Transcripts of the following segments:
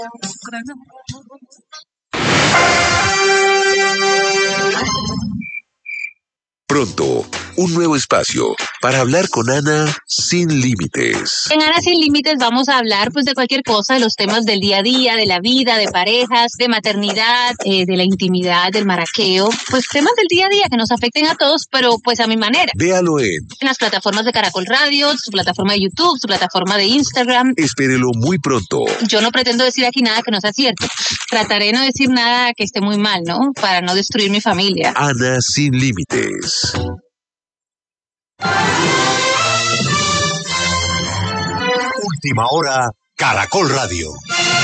Pronto, un nuevo espacio para hablar con Ana sin límites. En Ana sin límites vamos a hablar pues de cualquier cosa, de los temas del día a día, de la vida, de parejas, de maternidad, de la intimidad, del maraqueo, pues temas del día a día que nos afecten a todos, pero pues a mi manera. Véalo en las plataformas de Caracol Radio, su plataforma de YouTube, su plataforma de Instagram. Espérelo muy pronto. Yo no pretendo decir aquí nada que no sea cierto. Trataré de no decir nada que esté muy mal, ¿no? Para no destruir mi familia. Ana sin límites. Última hora, Caracol Radio.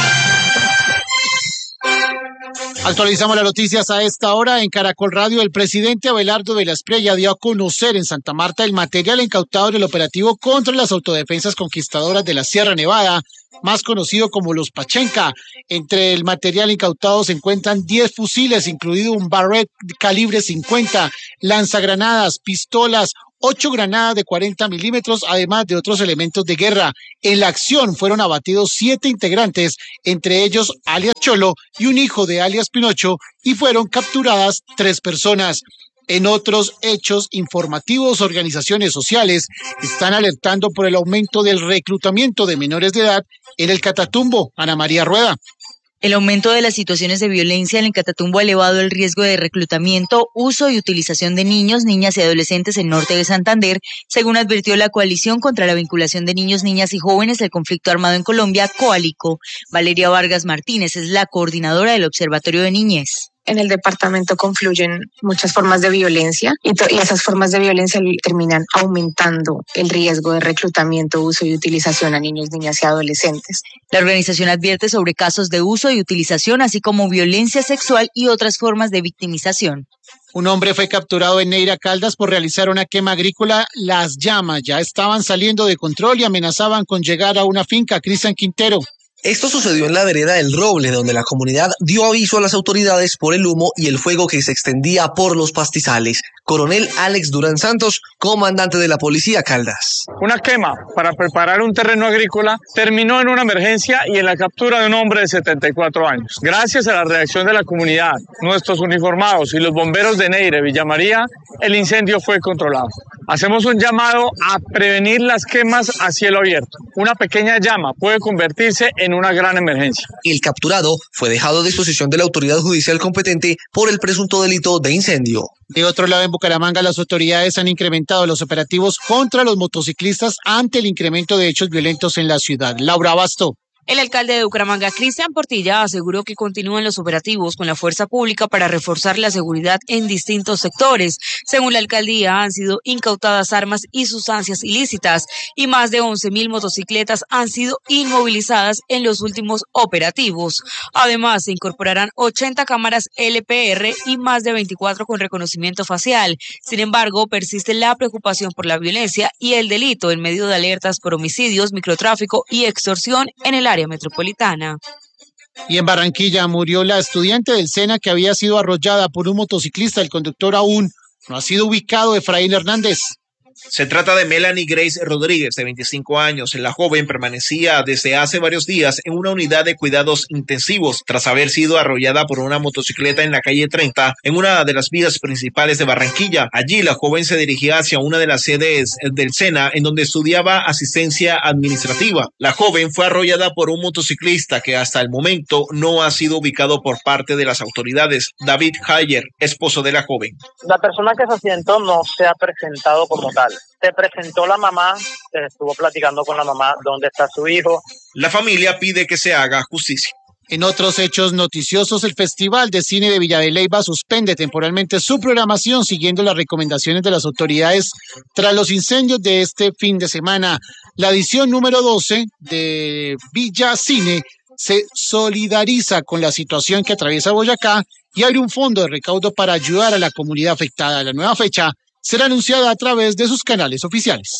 Actualizamos las noticias a esta hora en Caracol Radio. El presidente Abelardo de la Espriella dio a conocer en Santa Marta el material incautado del operativo contra las autodefensas conquistadoras de la Sierra Nevada, más conocido como los Pachenca. Entre el material incautado se encuentran 10 fusiles, incluido un Barrett calibre 50, lanzagranadas, pistolas, 8 granadas de 40 milímetros, además de otros elementos de guerra. En la acción fueron abatidos 7 integrantes, entre ellos alias Cholo y un hijo de alias Pinocho, y fueron capturadas 3 personas. En otros hechos informativos, organizaciones sociales están alertando por el aumento del reclutamiento de menores de edad en el Catatumbo. Ana María Rueda. El aumento de las situaciones de violencia en el Catatumbo ha elevado el riesgo de reclutamiento, uso y utilización de niños, niñas y adolescentes en norte de Santander, según advirtió la Coalición contra la Vinculación de Niños, Niñas y Jóvenes del Conflicto Armado en Colombia, Coalico. Valeria Vargas Martínez es la coordinadora del Observatorio de Niñez. En el departamento confluyen muchas formas de violencia y esas formas de violencia terminan aumentando el riesgo de reclutamiento, uso y utilización a niños, niñas y adolescentes. La organización advierte sobre casos de uso y utilización, así como violencia sexual y otras formas de victimización. Un hombre fue capturado en Neira Caldas por realizar una quema agrícola. Las llamas ya estaban saliendo de control y amenazaban con llegar a una finca. Cristian Quintero. Esto sucedió en la vereda del Roble, donde la comunidad dio aviso a las autoridades por el humo y el fuego que se extendía por los pastizales. Coronel Alex Durán Santos, comandante de la Policía Caldas. Una quema para preparar un terreno agrícola terminó en una emergencia y en la captura de un hombre de 74 años. Gracias a la reacción de la comunidad, nuestros uniformados y los bomberos de Neira y Villa María, el incendio fue controlado. Hacemos un llamado a prevenir las quemas a cielo abierto. Una pequeña llama puede convertirse en una gran emergencia. El capturado fue dejado a disposición de la autoridad judicial competente por el presunto delito de incendio. De otro lado, en Bucaramanga, las autoridades han incrementado los operativos contra los motociclistas ante el incremento de hechos violentos en la ciudad. Laura Abasto. El alcalde de Bucaramanga, Cristian Portilla, aseguró que continúan los operativos con la fuerza pública para reforzar la seguridad en distintos sectores. Según la alcaldía, han sido incautadas armas y sustancias ilícitas y más de 11.000 motocicletas han sido inmovilizadas en los últimos operativos. Además, se incorporarán 80 cámaras LPR y más de 24 con reconocimiento facial. Sin embargo, persiste la preocupación por la violencia y el delito en medio de alertas por homicidios, microtráfico y extorsión en el área metropolitana. Y en Barranquilla murió la estudiante del SENA que había sido arrollada por un motociclista. El conductor aún no ha sido ubicado. Efraín Hernández. Se trata de Melanie Grace Rodríguez, de 25 años. La joven permanecía desde hace varios días en una unidad de cuidados intensivos tras haber sido arrollada por una motocicleta en la calle 30, en una de las vías principales de Barranquilla. Allí la joven se dirigía hacia una de las sedes del SENA, en donde estudiaba asistencia administrativa. La joven fue arrollada por un motociclista que hasta el momento no ha sido ubicado por parte de las autoridades. David Hayer, esposo de la joven. La persona que se accidentó no se ha presentado como tal. Se presentó la mamá, se estuvo platicando con la mamá dónde está su hijo. La familia pide que se haga justicia. En otros hechos noticiosos, el Festival de Cine de Villa de Leyva suspende temporalmente su programación siguiendo las recomendaciones de las autoridades tras los incendios de este fin de semana. La edición número 12 de Villa Cine se solidariza con la situación que atraviesa Boyacá y abre un fondo de recaudo para ayudar a la comunidad afectada. La nueva fecha será anunciada a través de sus canales oficiales.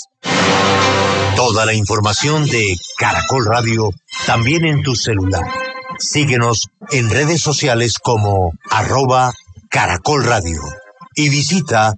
Toda la información de Caracol Radio también en tu celular. Síguenos en redes sociales como @Caracol Radio y visita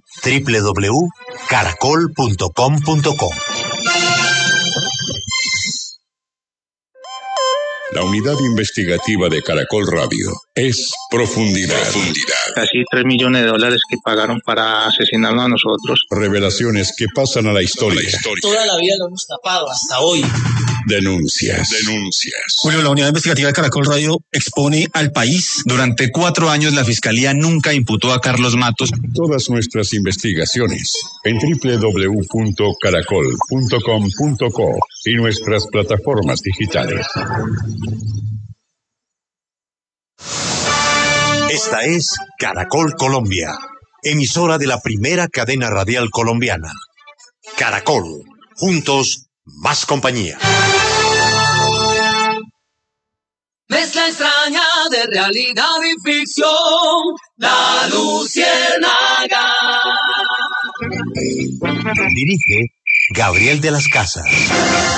www.caracol.com.co. La unidad investigativa de Caracol Radio es Profundidad. Casi $3 millones que pagaron para asesinarnos a nosotros. Revelaciones que pasan a la historia. Toda la vida lo hemos tapado, hasta hoy. Denuncias. Julio, la unidad investigativa de Caracol Radio expone al país. Durante 4 años la Fiscalía nunca imputó a Carlos Matos. Todas nuestras investigaciones en www.caracol.com.co y nuestras plataformas digitales. Esta es Caracol Colombia, emisora de la primera cadena radial colombiana. Caracol, juntos, más compañía. Mezcla extraña de realidad y ficción, La Luciérnaga. Dirige Gabriel de las Casas.